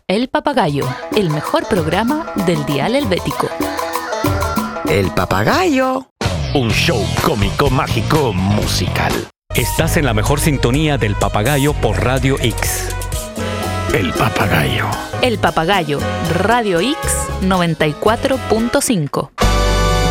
El Papagayo, el mejor programa del dial helvético. El Papagayo. Un show cómico, mágico, musical. Estás en la mejor sintonía del Papagayo por Radio X. El Papagayo. El Papagayo, Radio X 94.5.